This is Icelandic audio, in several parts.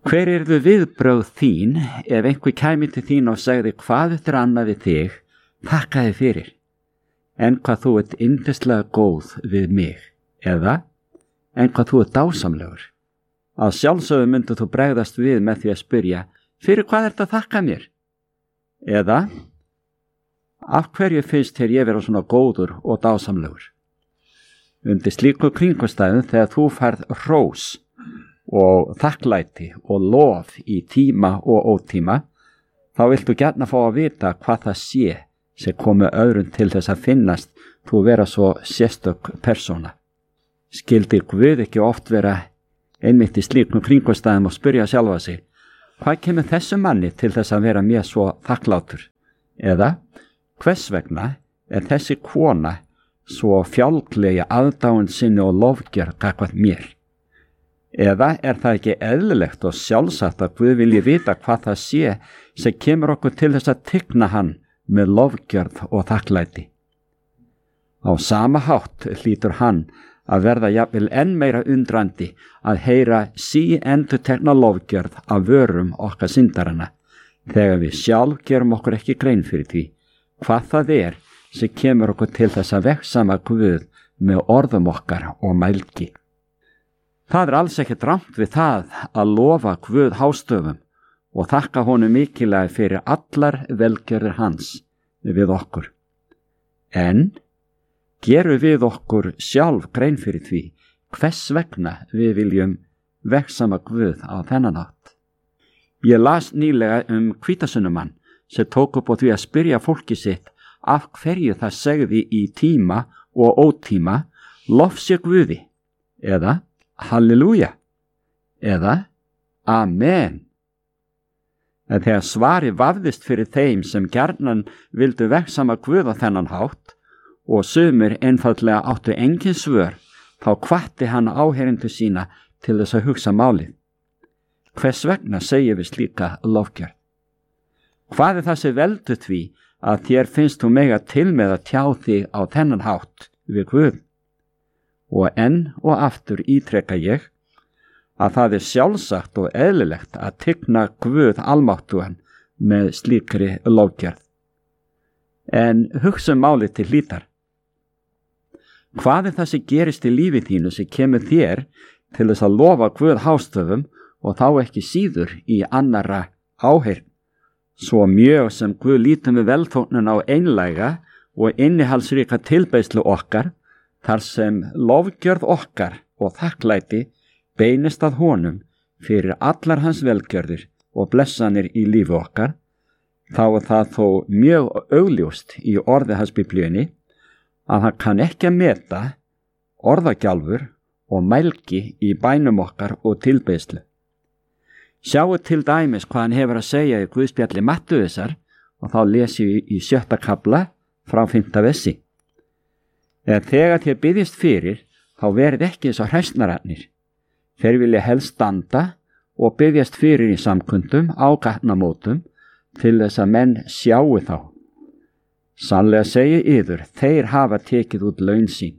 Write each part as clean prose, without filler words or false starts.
Hver yrðu viðbrögð þín ef einhver kæmi til þín og segði hvað eftir annað við þig, þakka þig fyrir, en hvað þú ert yndislega góð við mig, eða en hvað þú ert dásamlegur. Að sjálfsögðu myndu þú bregðast við með því að spyrja, fyrir hvað ert að þakka mér? Eða, af hverju finnst þér ég vera svona góður og dásamlegur? Undir slíku kringumstæðum þegar þú færð hrós og þakklæti og lof í tíma og ótíma, þá viltu gjarna fá að vita hvað það sé sem komi öðrum til þess að finnast þú vera svo sérstök persóna. Skyldi Guð ekki oft vera einmitt í slíkum kringumstæðum og spyrja sjálfa sig, hvað kemur þessu manni til þess að vera mér svo þakklátur? Eða, hvers vegna er þessi kona svo fjálglega aðdáun sinni og lofgjörð gagnvart mér? Eða er það ekki eðlilegt og sjálfsagt að Guð vilji vita hvað það sé sem kemur okkur til þess að tigna hann með lofgjörð og þakklæti? Á sama hátt hlýtur hann að verða jafnvel enn meira undrandi að heyra endurtekna lofgjörð af vörum okkar syndarana, þegar við sjálf gerum okkur ekki grein fyrir því hvað það er sem kemur okkur til þess að vegsama Guð með orðum okkar og mælgi. Það er alls ekki rangt við það að lofa Guð hástöfum og þakka honum mikilvæg fyrir allar velgjörðir hans við okkur. En gerum við okkur sjálf grein fyrir því hvers vegna við viljum vegsama Guð á þennan hátt? Ég las nýlega hvítasunnumann sem tók upp á því að spyrja fólki sitt af hverju það segði í tíma og ótíma lof sé Guði, eða halleluja, eða amen. En þegar svari vafðist fyrir þeim sem gjarnan vildu vegsama Guð á þennan hátt og sumir einfaldlega áttu engin svör, þá hvatti hann áheyrendur sína til þess að hugsa málið. Hvers vegna segjum við slíka lofgjörð? Hvað er það sem veldur því að þér finnst þú mega til með að tjá þig á þennan hátt við Guð? Og enn og aftur ítreka ég að það er sjálfsagt og eðlilegt að tigna Guð almáttugan með slíkri lofgjörð. En hugsa málið til hlítar. Hvað er það sem gerist í lífi þínu sem kemur þér til þess að lofa Guð hástöfum og þá ekki síður í annarra áheyrn? Svo mjög sem Guð lítur með velþóknun á einlæga og innihaldsríka tilbeiðslu okkar, þar sem lofgjörð okkar og þakklæti beinist að honum fyrir allar hans velgjörðir og blessanir í lífi okkar, þá er það þó mjög augljóst í orði hans Biblíunni að hann kann ekki að meta orðagjálfur og mælgi í bænum okkar og tilbeiðslu. Sjáu til dæmis hvað hann hefur að segja í Guðspjalli Mattheusar, og þá lesi í 7. kafla frá 5. versi. Eða þegar þér biðjist fyrir, þá verið ekki eins og hræsnararnir. Þeir vilja helst standa og biðjast fyrir í samkundum á gatnamótum til þess að menn sjáu þá. Sannlega segi yður, þeir hafa tekið út laun sín.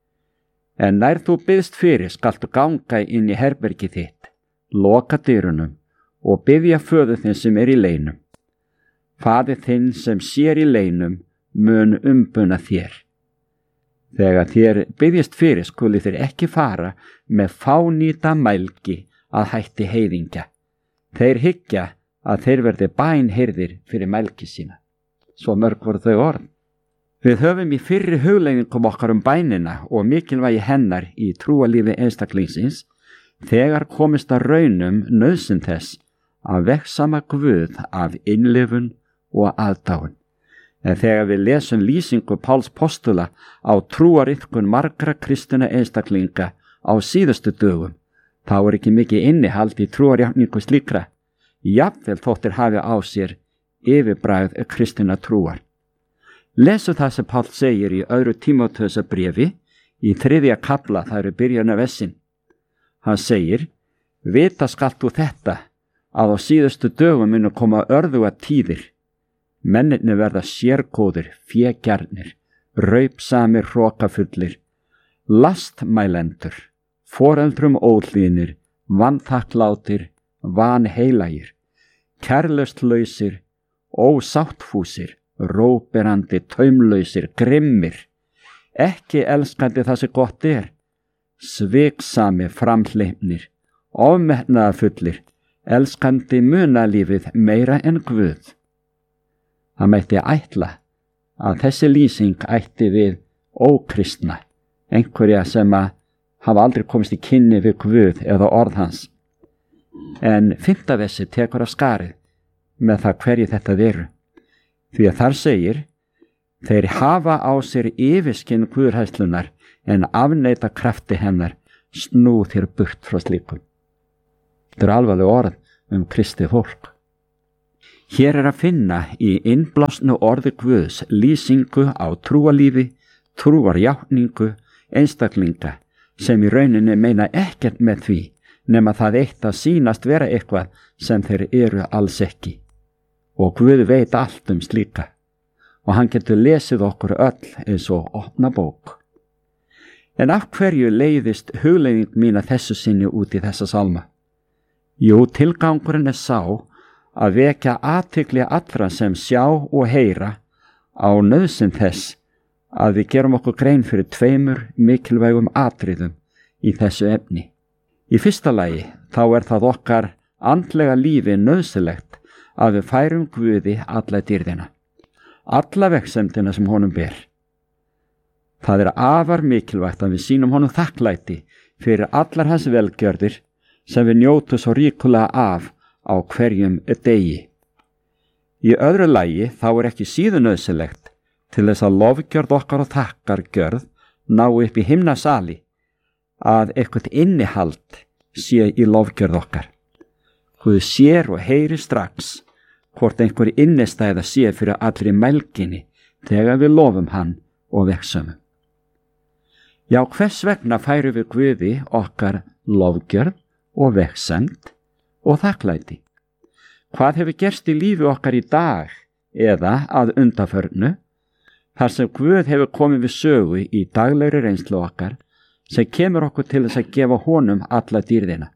En nær þú biðst fyrir, skaltu ganga inn í herbergi þitt, loka dyrunum og biðja föður þinn sem er í leinum. Faðir þinn sem sér í leinum mun umbuna þér. Þegar þér biðjast fyrir skuli þér ekki fara með fánýta mælgi að hætti heiðingja. Þeir hyggja að þeir verði bænheyrðir fyrir mælgi sína. Svo mörg voru þau orð. Við höfum í fyrri hugleiðingum okkar bænina og mikilvægi hennar í trúalífi einstaklingsins þegar komist að raunum nauðsyn þess að vegsama Guð af innlifun og aðdáun. En þegar við lesum lýsingu Páls postula á trúariðkun margra kristinna einstaklinga á síðustu dögum, þá er ekki mikið innihald í trúarjátningu slíkra, jafnvel þóttir hafi á sér yfirbragð kristinna trúar. Lesu það sem Pál segir í 2. Tímóteusarbréfi í 3. kafla, það eru byrjun af versin. Hann segir, vita skalt þú þetta, að á síðustu dögum munu koma örðuga tíðir. Mennirnir verða sérgóðir, fégjarnir, raupsamir hrokafullir, lastmælendur, foreldrum óhlýðnir, vanþakklátir, vanheilagir, kærlaustlausir, ósáttfúsir, róberandi, taumlausir, grimmir, ekki elskandi það sem gott er, sviksami, framhleypnir, ofmetnaðarfullir, elskandi munalífið meira en Guð. Það mætti ætla að þessi lýsing ætti við ókristna, einhverja sem að hafa aldrei komist í kynni við Guð eða orð hans. En 5. versi tekur af skarið með það hverju þetta veru. Því að þar segir, þeir hafa á sér yfirskinn guðhræðslunnar en afneita krafti hennar, snú þér burt frá slíkum. Þetta alvarleg orð kristið fólk. Hér að finna í innblásnu orði Guðs lýsingu á trúalífi, trúarjátningu, einstaklinga sem í rauninni meina ekkert með því nema það eitt að sýnast vera eitthvað sem þeir eru alls ekki. Og Guð veit allt slíka og hann getur lesið okkur öll eins og opna bók. En af hverju leiðist hugleiðing mín að þessu sinni út í þessa sálma? Jú, tilgangurinn sá að vekja athygli allra sem sjá og heyra á nauðsyn þess að við gerum okkur grein fyrir 2 mikilvægum atriðum í þessu efni. Í fyrsta lagi þá það okkar andlega lífi nauðsynlegt að við færum Guði alla dýrðina, alla vegsemdina sem honum ber. Það afar mikilvægt að við sýnum honum þakklæti fyrir allar hans velgjörðir sem við njótum svo ríkulega af á hverjum degi. Í öðru lagi þá ekki síður nauðsynlegt til þess að lofgjörð okkar og þakkargjörð ná upp í himnasali að eitthvað innihald sé í lofgjörð okkar. Guð sér og heyri strax hvort einhver innistæða sé fyrir allri mælginni þegar við lofum hann og vegsumum. Já, hvers vegna færum við Guði okkar lofgjörð og vegsemd og þakklæti? Hvað hefur gerst í lífi okkar í dag eða að undanförnu, þar sem Guð hefur komið við sögu í daglegri reynslu okkar sem kemur okkur til þess að gefa honum alla dýrðina?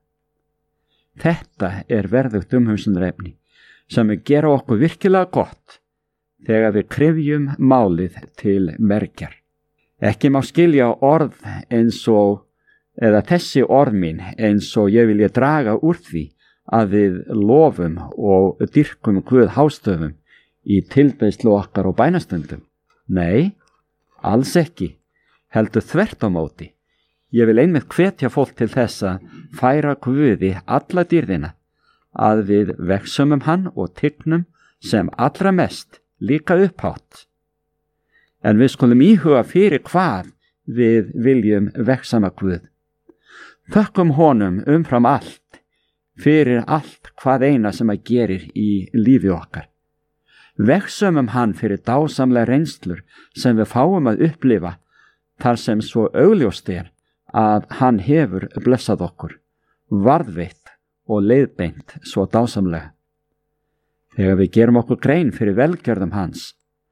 Þetta verðugt umhugsunarefni sem við gera okkur virkilega gott þegar við kryfjum málið til mergjar. Ekki má skilja orð eins og, eða þessi orð mín eins og ég vilja draga úr því að við lofum og dyrkum Guð hástöfum í tilbeiðslu okkar og bænastundum. Nei, alls ekki, heldur þvert á móti. Ég vil einmitt hvetja fólk til þess að færa Guði alla dýrðina, að við vegsumum hann og tygnum sem allra mest, líka upphátt. En við skulum íhuga fyrir hvað við viljum vegsama Guð. Þökkum honum umfram allt, fyrir allt hvað eina sem að gerir í lífi okkar. Vegsumum hann fyrir dásamlega reynslur sem við fáum að upplifa þar sem svo augljóst að hann hefur blessað okkur, varðveitt og leiðbeint svo dásamlega. Þegar við gerum okkur grein fyrir velgjörðum hans,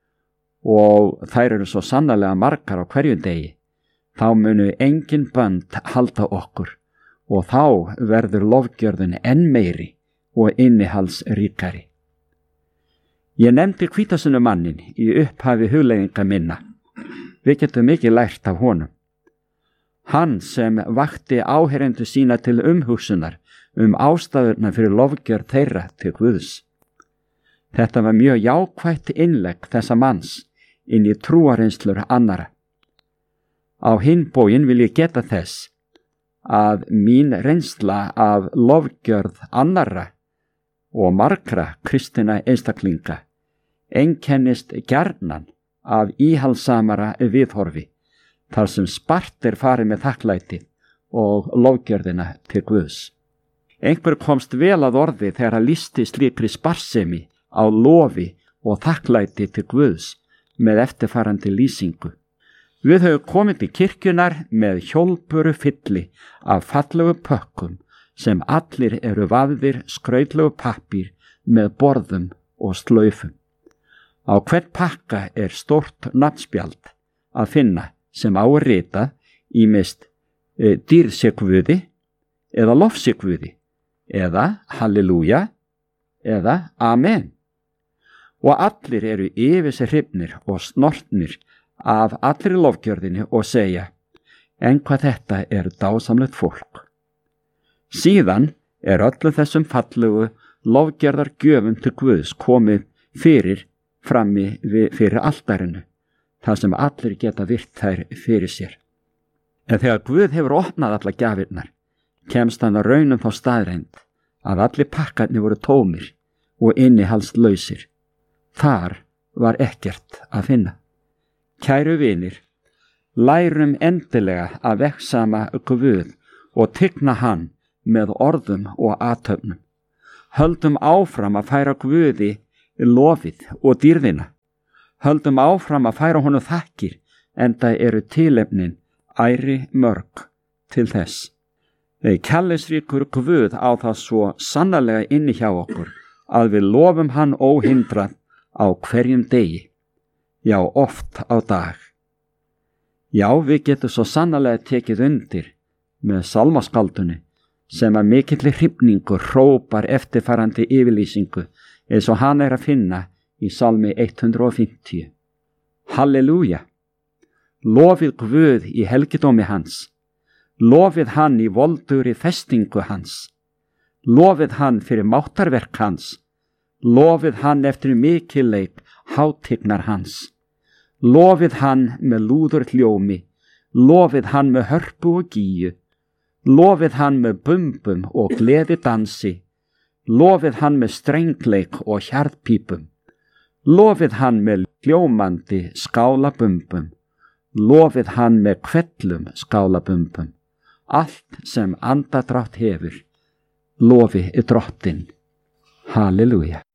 og þær eru svo sannarlega margar á hverjum degi, þá munu engin bönd halda okkur og þá verður lofgjörðin enn meiri og innihaldsríkari. Ég nefndi hvítasunnumannin í upphafi hugleiðinga minna. Við getum mikið lært af honum. Hann sem vakti áheyrendur sína til umhugsunar ástæðurnar fyrir lofgjörð þeirra til Guðs. Þetta var mjög jákvætt innlegg þessa manns inn í trúarreynslur annara. Á hinn bóginn vil ég geta þess að mín reynsla af lofgjörð annara og margra kristina einstaklinga einkennist gjarnan af íhaldssamara viðhorfi, þar sem spart farið með þakklætið og lofgjörðina til Guðs. Einhver komst vel að orði þegar hann lýsti slíkri sparsemi á lofi og þakklæti til Guðs með eftirfarandi lýsingu. Við höfum komið til kirkjunar með hjólburu fylli af fallegu pökkum sem allir eru vafðir skrautlegu pappír með borðum og slaufum. Á hvern pakka stórt nafnspjald að finna sem ritað ýmist dýrð sé Guði eða lof sé Guði eða halleluja eða amen. Og allir eru yfir sig hrifnir og snortnir af allri lofgjörðinni og segja, en hvað þetta er dásamlegt fólk. Síðan er öllu þessum fallegu lofgjörðar gjöfum til Guðs komið fyrir altarinu, þar sem allir geta virt þær fyrir sér. En þegar Guð hefur opnað alla gjafirnar, kemst hann að raunum þá staðreind að allir pakkarnir voru tómir og innihaldslausir. Þar var ekkert að finna. Kæru vinir, lærum endilega að vegsama Guð og tigna hann með orðum og athöfnum. Höldum áfram að færa Guði lofið og dýrðina. Höldum áfram að færa honum þakkir, enda eru tilefnin æri mörg til þess. Kærleiksríkur Guð á það svo sannarlega inni hjá okkur að við lofum hann óhindrað á hverjum degi, já oft á dag. Já, við getum svo sannarlega tekið undir með salmaskaldunni sem að mikilli hrifningu hrópar eftirfarandi yfirlýsingu eins og hann er að finna í salmi 150. Halleluja! Lofið Guð í helgidómi hans. Lofið hann í voldugri festingu hans. Lofið hann fyrir máttarverk hans. Lofið hann eftir mikilleik hátignar hans. Lofið hann með lúður hljómi. Lofið hann með hörpu og gíu. Lofið hann með bumbum og gleði dansi. Lofið hann með strengleik og hjarðpípum. Lofið hann með hljómandi skálabumbum. Lofið hann með kvellum skálabumbum. Allt sem andadrátt hefur, lofi drottinn. Halleluja.